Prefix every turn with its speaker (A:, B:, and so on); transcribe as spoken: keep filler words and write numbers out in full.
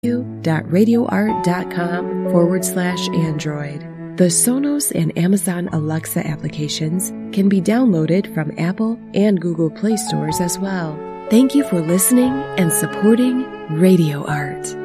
A: www.radioart.com forward slash Android. The Sonos and Amazon Alexa applications can be downloaded from Apple and Google Play stores as well. Thank you for listening and supporting Radio Art.